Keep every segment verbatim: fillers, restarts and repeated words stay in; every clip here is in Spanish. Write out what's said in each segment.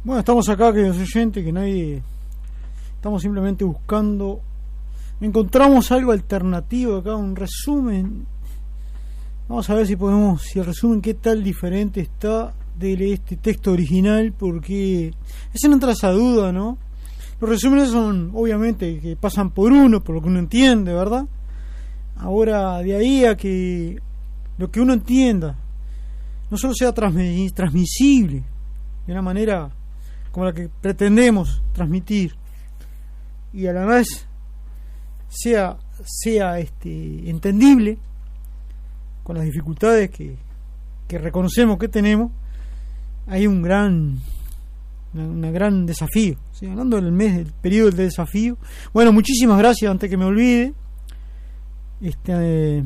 Bueno, estamos acá, queridos oyentes, que nadie... Estamos simplemente buscando... Encontramos algo alternativo acá, un resumen. Vamos a ver si podemos... Si el resumen, qué tal diferente está de este texto original, porque... Esa no entra esa duda, ¿no? Los resúmenes son, obviamente, que pasan por uno, por lo que uno entiende, ¿verdad? Ahora, de ahí a que... Lo que uno entienda no solo sea transmi- transmisible de una manera... como la que pretendemos transmitir, y a la vez sea sea este entendible con las dificultades que, que reconocemos que tenemos. Hay un gran una, una gran desafío, ¿sí? Hablando del mes, del periodo del desafío. Bueno, muchísimas gracias, antes que me olvide, este eh,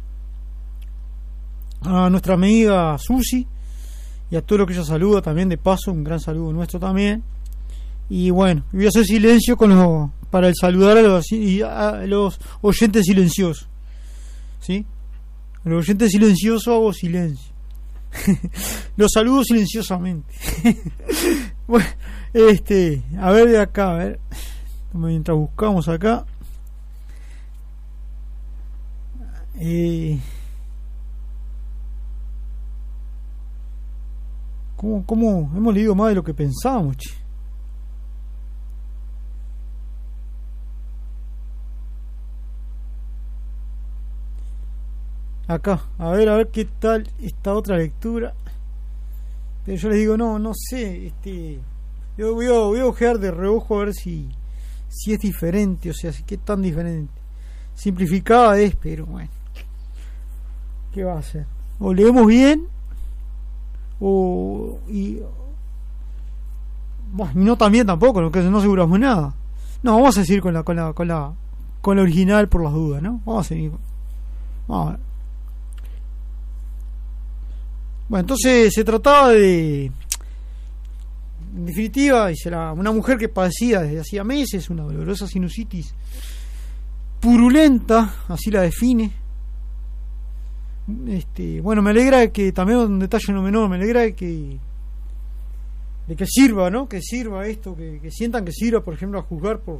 a nuestra amiga Susi y a todo lo que ella saluda también, de paso, un gran saludo nuestro también. Y bueno, voy a hacer silencio con los, para el saludar a los, y a los oyentes silenciosos, ¿sí? A los oyentes silenciosos hago silencio. Los saludo silenciosamente. Bueno, este, a ver de acá, a ver, mientras buscamos acá. Eh... ¿Cómo, ¿Cómo hemos leído más de lo que pensábamos, che? Acá, a ver, a ver qué tal esta otra lectura. Pero yo les digo, no, no sé, este, yo voy a, voy a ojear de reojo a ver si, si es diferente, o sea, si qué tan diferente. Simplificada es, pero bueno, ¿qué va a hacer? O leemos bien, o y bueno, no también tampoco, no, que no aseguramos nada. No, vamos a seguir con la con la con la con la original por las dudas, ¿no? Vamos a seguir. Vamos a ver. Bueno, entonces se trataba de, en definitiva, dice la, una mujer que padecía desde hacía meses una dolorosa sinusitis purulenta, así la define. Este, bueno, me alegra de que también un detalle no menor, me alegra de que de que sirva, ¿no? Que sirva esto, que, que sientan que sirva, por ejemplo, a juzgar por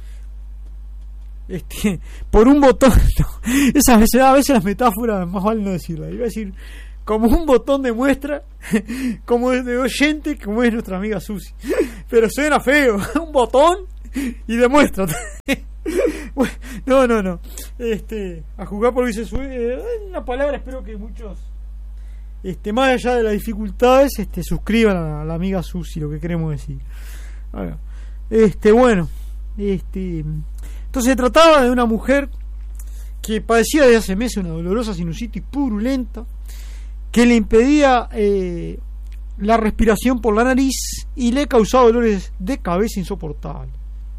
este por un botón, ¿no? Esas veces, a veces las metáforas más vale no decirlas, iba a decir como un botón de muestra, como de oyente, como es nuestra amiga Susi, pero suena feo, un botón y demuestra. Bueno, no, no, no. Este, a jugar por dice eh, una palabra, espero que muchos, este, más allá de las dificultades, este, suscriban a la amiga Susi lo que queremos decir. Bueno, este, bueno, este, entonces se trataba de una mujer que padecía desde hace meses una dolorosa sinusitis purulenta que le impedía eh, la respiración por la nariz y le causaba dolores de cabeza insoportables.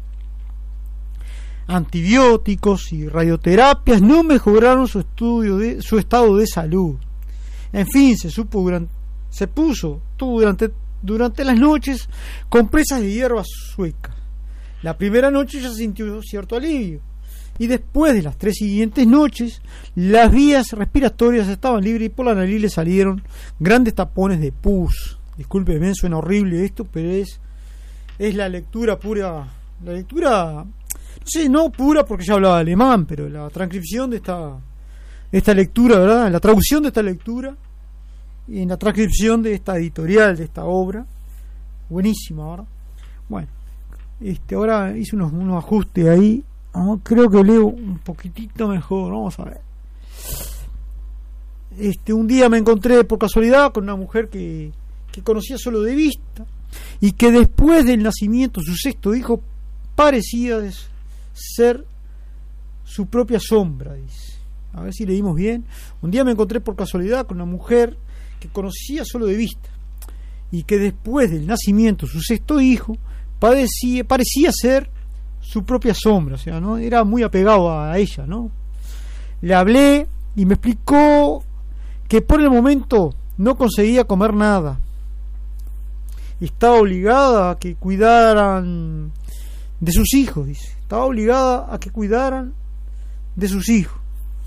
Antibióticos y radioterapias no mejoraron su estudio de su estado de salud. En fin, se supo durante, se puso tuvo durante durante las noches compresas de hierbas suecas. La primera noche ya sintió cierto alivio y después de las tres siguientes noches las vías respiratorias estaban libres y por la nariz le salieron grandes tapones de pus. Discúlpeme, suena horrible esto, pero es es la lectura pura, la lectura, no sé, no pura porque ya hablaba alemán, pero la transcripción de esta esta lectura, ¿verdad? La traducción de esta lectura y en la transcripción de esta editorial, de esta obra, buenísima, ¿verdad? Bueno, este ahora hice unos, unos ajustes ahí, ¿no? Creo que leo un poquitito mejor, vamos a ver. Este, un día me encontré por casualidad con una mujer que, que conocía solo de vista y que después del nacimiento su sexto hijo parecía ser su propia sombra, dice. A ver si leímos bien. Un día me encontré por casualidad con una mujer que conocía solo de vista y que después del nacimiento su sexto hijo padecía, parecía ser su propia sombra, o sea, ¿no? Era muy apegado a ella, ¿no? Le hablé y me explicó que por el momento no conseguía comer nada. Estaba obligada a que cuidaran de sus hijos, dice. Estaba obligada a que cuidaran de sus hijos.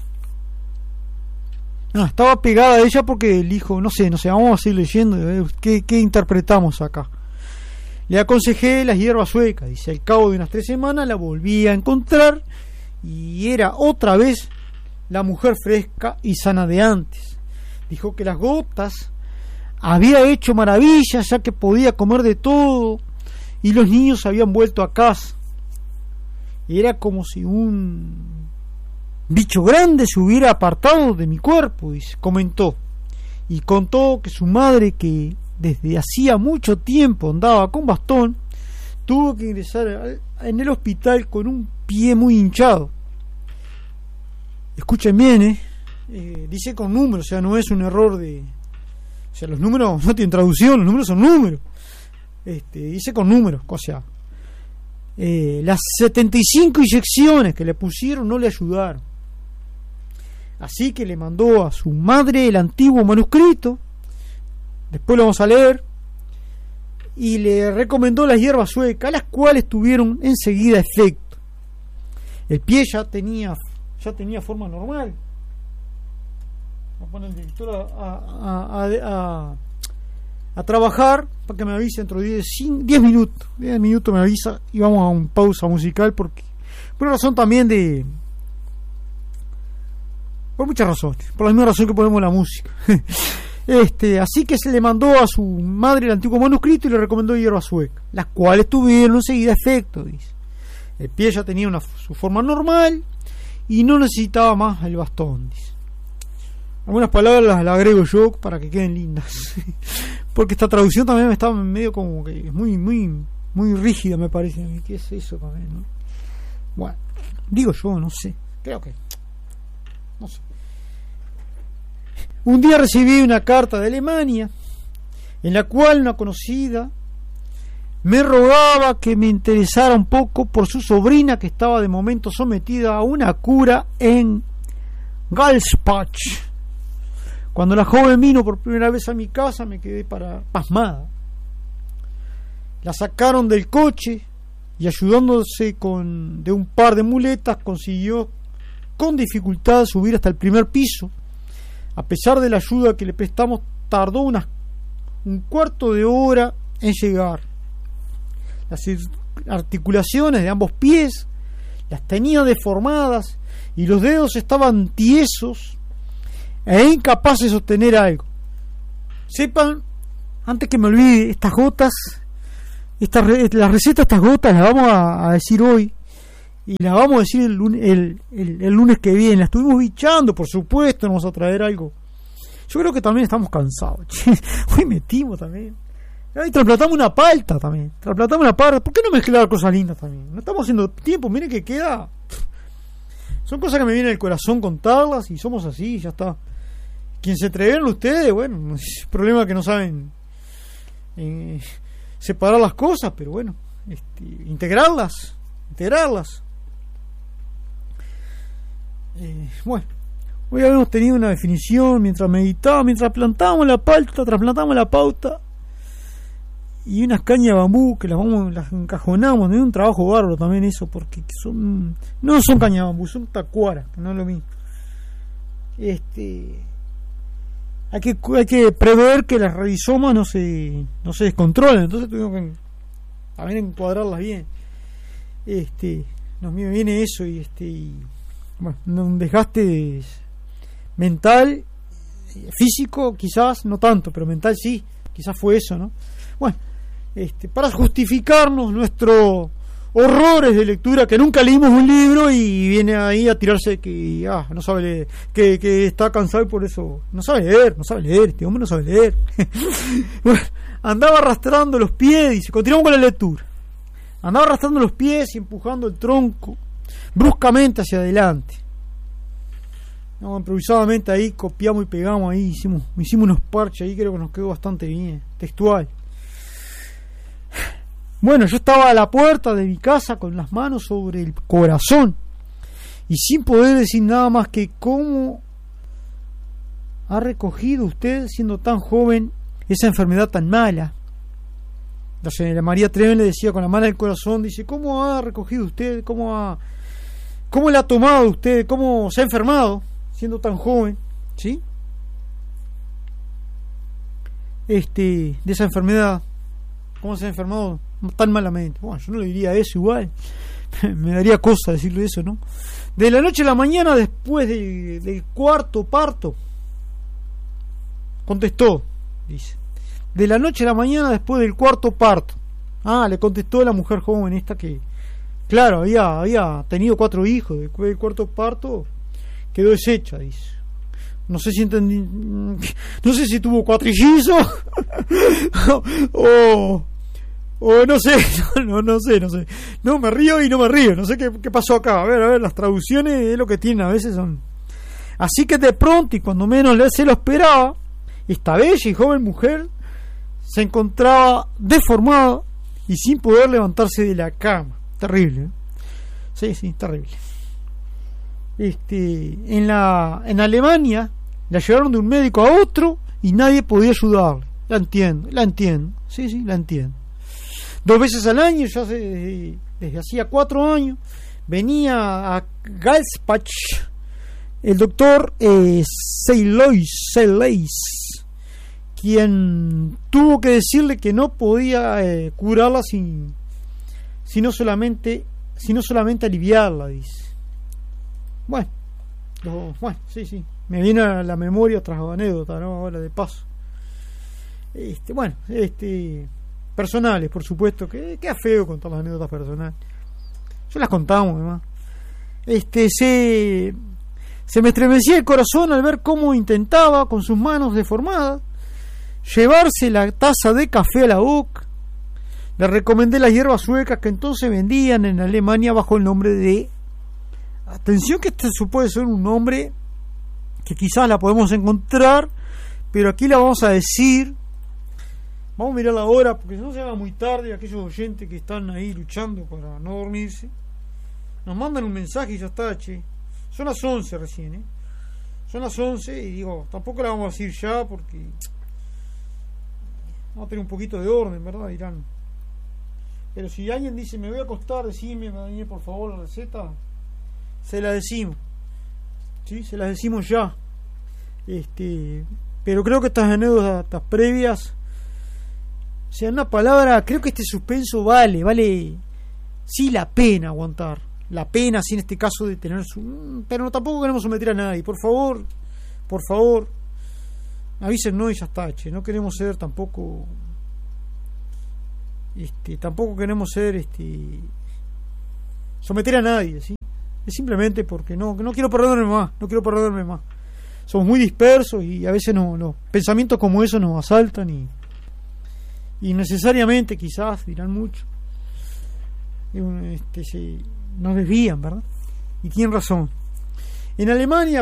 No, estaba pegada a ella porque el hijo, no sé, no sé, vamos a seguir leyendo, ¿qué, qué interpretamos acá? Le aconsejé las hierbas suecas. Dice, al cabo de unas tres semanas la volví a encontrar y era otra vez la mujer fresca y sana de antes. Dijo que las gotas había hecho maravillas, ya que podía comer de todo y los niños habían vuelto a casa. Era como si un bicho grande se hubiera apartado de mi cuerpo, dice, comentó. Y contó que su madre, que desde hacía mucho tiempo andaba con bastón, tuvo que ingresar en el hospital con un pie muy hinchado. Escuchen bien, ¿eh? Eh, dice con números, o sea, no es un error de... O sea, los números no tienen traducción, los números son números. Este, dice con números, o sea, eh, las setenta y cinco inyecciones que le pusieron no le ayudaron. Así que le mandó a su madre el antiguo manuscrito, después lo vamos a leer, y le recomendó las hierbas suecas, las cuales tuvieron enseguida efecto. El pie ya tenía ya tenía forma normal. Vamos a poner el director a, a, a, a, a trabajar para que me avise dentro de diez minutos. diez minutos me avisa y vamos a una pausa musical porque por una razón también de... Por muchas razones. Por la misma razón que ponemos la música. Este, así que se le mandó a su madre el antiguo manuscrito y le recomendó hierbas suecas, las cuales tuvieron enseguida efecto, dice. El pie ya tenía una, su forma normal y no necesitaba más el bastón, dice. Algunas palabras las, las agrego yo para que queden lindas. Porque esta traducción también me está medio como que es muy, muy, muy rígida, me parece a mí. ¿Qué es eso también, no? Bueno, digo yo, no sé. Creo que... No sé. Un día recibí una carta de Alemania en la cual una conocida me rogaba que me interesara un poco por su sobrina que estaba de momento sometida a una cura en Galspach. Cuando la joven vino por primera vez a mi casa me quedé para pasmada. La sacaron del coche y ayudándose con de un par de muletas consiguió con dificultad subir hasta el primer piso. A pesar de la ayuda que le prestamos, tardó unas, un cuarto de hora en llegar. Las articulaciones de ambos pies las tenía deformadas y los dedos estaban tiesos e incapaces de sostener algo. Sepan, antes que me olvide, estas gotas, estas, la receta de estas gotas las vamos a, a decir hoy. Y la vamos a decir el lunes, el, el, el lunes que viene. La estuvimos bichando, por supuesto, nos vamos a traer algo. Yo creo que también estamos cansados. Hoy metimos también. Y trasplantamos una palta también. Trasplantamos una palta. ¿Por qué no mezclar cosas lindas también? No estamos haciendo tiempo. Miren que queda. Son cosas que me vienen al corazón contarlas y somos así, ya está. Quien se atreveron ustedes, bueno, es problema que no saben eh, separar las cosas, pero bueno, este, integrarlas, integrarlas. Eh, bueno, hoy habíamos tenido una definición mientras meditaba, mientras plantábamos la palta, trasplantamos la pauta y unas cañas de bambú que las vamos, las encajonamos. Es un trabajo bárbaro también eso, porque son, no son cañas de bambú, son tacuaras, que no es lo mismo. Este, hay que hay que prever que las rizomas no se no se descontrolen, entonces tuvimos que también encuadrarlas bien. Este, nos viene eso y este y, bueno, un desgaste mental, físico quizás no tanto, pero mental sí, quizás fue eso, ¿no? Bueno, este, para justificarnos nuestros horrores de lectura, que nunca leímos un libro y viene ahí a tirarse que ah, no sabe leer, que, que está cansado y por eso no sabe leer, no sabe leer, este hombre no sabe leer. Bueno, andaba arrastrando los pies y continuamos con la lectura. Andaba arrastrando los pies y empujando el tronco bruscamente hacia adelante. No, improvisadamente ahí copiamos y pegamos ahí, hicimos, hicimos unos parches ahí, creo que nos quedó bastante bien, textual. Bueno, yo estaba a la puerta de mi casa con las manos sobre el corazón y sin poder decir nada más que cómo ha recogido usted, siendo tan joven, esa enfermedad tan mala. La señora María Treven le decía con la mano del corazón, dice, ¿cómo ha recogido usted? ¿Cómo ha, cómo le ha tomado usted? ¿Cómo se ha enfermado siendo tan joven? ¿Sí? Este, de esa enfermedad. ¿Cómo se ha enfermado tan malamente. Bueno, yo no le diría eso igual. Me daría cosa decirle eso, ¿no? De la noche a la mañana, después de, del cuarto parto, contestó, dice. De la noche a la mañana, después del cuarto parto. Ah, le contestó la mujer joven esta que, claro, había, había tenido cuatro hijos. Después del cuarto parto, quedó deshecha, dice. No sé si entendí. No sé si tuvo cuatrillizos o. O no sé, no, no sé, no sé. No, me río y no me río. No sé qué, qué pasó acá. A ver, a ver, las traducciones es lo que tienen, a veces son. Así que de pronto, y cuando menos se lo esperaba, esta bella y joven mujer se encontraba deformada y sin poder levantarse de la cama. Terrible, ¿eh? Sí, sí, terrible. Este, en la, en Alemania la llevaron de un médico a otro y nadie podía ayudarle. La entiendo, la entiendo. Sí, sí, la entiendo. Dos veces al año, ya desde, desde hacía cuatro años, venía a Galspach el doctor eh, Seilois, Seileis, quien tuvo que decirle que no podía eh, curarla sin, sino solamente, sino solamente aliviarla, dice. Bueno, lo, bueno, sí, sí, me viene a la memoria otras anécdotas, ¿no? Ahora de paso. Este, bueno, este. Personales, por supuesto, que queda feo contar las anécdotas personales. Yo las contamos, además. Este, se, se me estremecía el corazón al ver cómo intentaba, con sus manos deformadas, llevarse la taza de café a la boca. Le recomendé las hierbas suecas que entonces vendían en Alemania bajo el nombre de... Atención que este puede ser un nombre que quizás la podemos encontrar, pero aquí la vamos a decir... Vamos a mirar la hora, porque si no se haga muy tarde, aquellos oyentes que están ahí luchando para no dormirse, nos mandan un mensaje y ya está, che. Son las once recién, ¿eh? Son las once y digo, tampoco la vamos a decir ya porque vamos a tener un poquito de orden, ¿verdad? Dirán. Pero si alguien dice, me voy a acostar, decime, Daniel, por favor, la receta, se la decimos. ¿Sí? Se la decimos ya. Este, pero creo que estas anécdotas previas... O sea, una palabra, creo que este suspenso vale, vale sí la pena aguantar, la pena sí en este caso de tener su... Pero no, tampoco queremos someter a nadie, por favor, por favor, avísennos y ya está, che, no queremos ser tampoco, este, tampoco queremos ser, este, someter a nadie, ¿sí? Es simplemente porque no, no quiero perderme más, no quiero perderme más. Somos muy dispersos y a veces no, no, pensamientos como esos nos asaltan y y necesariamente quizás dirán mucho este, se, nos desvían, ¿verdad? Y tienen razón. En Alemania